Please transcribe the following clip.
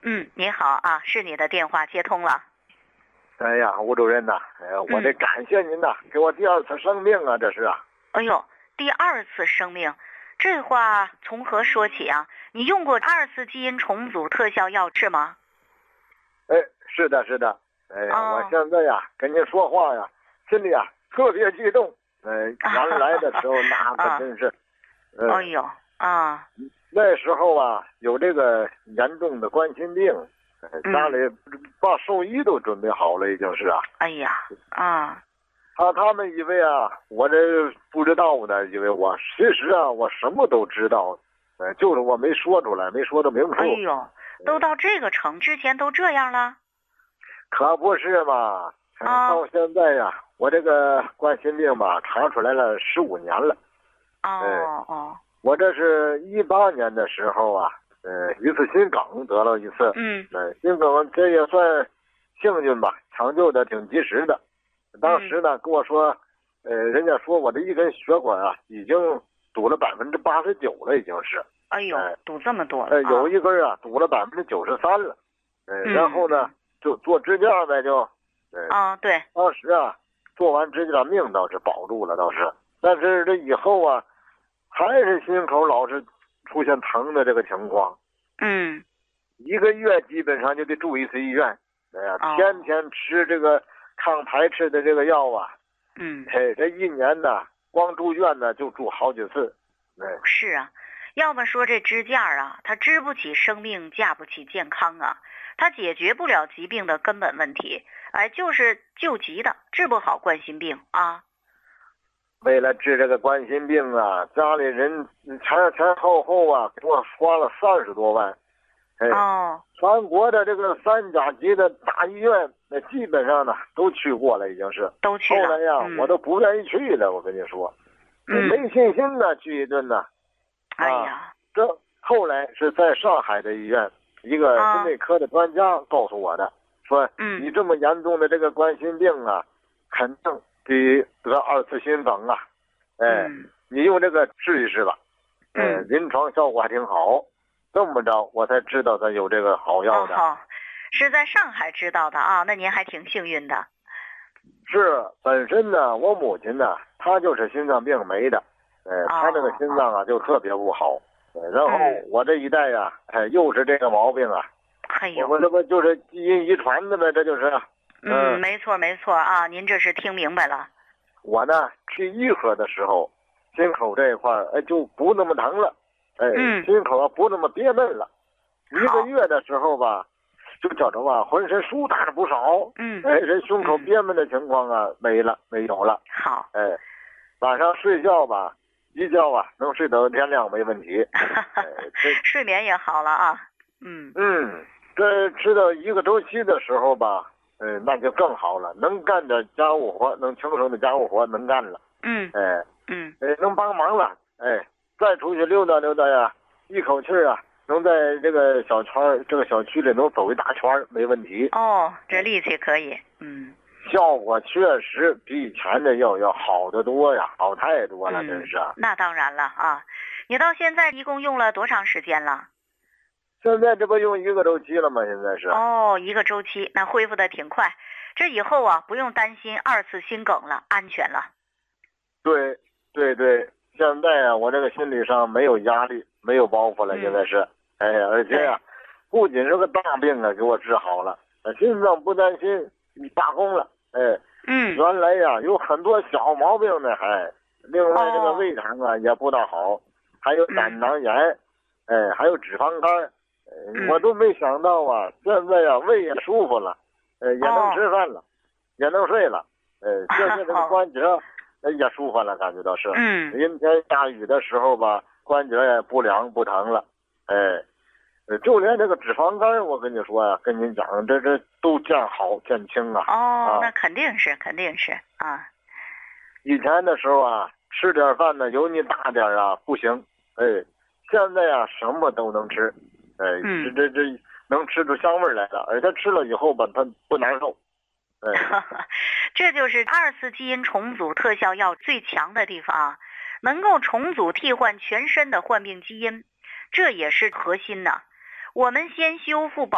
你好啊，是你的电话接通了。 哎呀，吴主任呐，我得感谢您呐，给我第二次生命啊，这是啊。 哎呦，第二次生命，这话从何说起啊？你用过二次基因重组特效药是吗？ 哎，是的，是的。哎呀，我现在呀跟您说话呀，心里啊特别激动。原来的时候那可真是， 哎呦啊， 那时候啊有这个严重的冠心病，家里把寿衣都准备好了，已经是啊。 哎呀啊， 他们以为啊我这不知道呢，以为我其实啊我什么都知道，就是我没说出来，没说的明处。 哎呦，都到这个程度，之前都这样了？ 可不是嘛，到现在呀，我这个冠心病吧，查出来了15年了。我这是18年的时候啊，一次心梗得了一次。心梗这也算幸运吧，抢救的挺及时的。当时呢跟我说，人家说我这一根血管啊，已经堵了89%了，已经是。 哎呦，堵这么多了。 有一根啊堵了93%了。然后呢就做支架呗，就。 对。 当时啊做完支架命倒是保住了，倒是。但是这以后啊，还是心口老是出现疼的这个情况。1个月基本上就得住一次医院。天天吃这个抗排斥的这个药啊。这1年呢，光住院呢就住好几次。 是啊，要么说这支架啊，它支不起生命，架不起健康啊，它解决不了疾病的根本问题，就是救急的，治不好冠心病啊。 为了治这个冠心病啊，家里人前后啊给我花了30多万。全国的这个3甲级的大医院，那基本上呢都去过了，已经是都去了。 后来呀，我都不愿意去了，我跟你说，没信心呢，去一顿呢。 哎呀， 这后来是在上海的医院，一个心内科的专家告诉我的，说你这么严重的这个冠心病啊，肯定得2次心梗啊。你用这个试一试吧。临床效果还挺好。这么着我才知道他有这个好药的。 是在上海知道的啊，那您还挺幸运的。 是，本身呢我母亲呢她就是心脏病没的。她这个心脏啊就特别不好。然后我这一代呀，又是这个毛病啊。我这不就是基因遗传的呗，这就是。 没错啊，您这是听明白了。 我呢去医科的时候，心口这一块就不那么疼了。心口啊不那么憋闷了。1个月的时候吧，就觉着吧浑身舒坦不少。这胸口憋闷的情况啊没有了。 好。 晚上睡觉吧，一觉啊能睡到天亮没问题。 睡眠也好了啊。 这吃到1个周期的时候吧，那就更好了，能干点家务活，能轻松的家务活能干了。能帮忙了。再出去溜达溜达呀，一口气啊能在这个小圈这个小区里能走一大圈没问题。 这力气可以。 效果确实比以前的要好得多呀，好太多了，真是。 那当然了啊，你到现在一共用了多长时间了？ 现在这不用1个周期了吗？现在是。 1个周期，那恢复的挺快。这以后啊不用担心2次心梗了，安全了。 对，现在啊我这个心理上没有压力，没有包袱了，现在是。而且呀，不仅是个大病啊给我治好了，心脏不担心，你罢工了。原来呀有很多小毛病呢，另外这个胃肠啊也不大好，还有胆囊炎，还有脂肪肝。我都没想到啊，现在呀胃也舒服了，也能吃饭了，也能睡了。现在这个关节也舒服了，感觉到是。阴天下雨的时候吧，关节也不凉不疼了。就连这个脂肪肝，我跟你说呀，跟您讲，这都见好见轻啊。 那肯定是啊。 以前的时候啊，吃点饭呢油腻大点啊不行。现在啊什么都能吃。这能吃出香味来了，而且吃了以后吧，它不难受。 这就是2次基因重组特效药最强的地方啊，能够重组替换全身的患病基因，这也是核心呢。我们先修复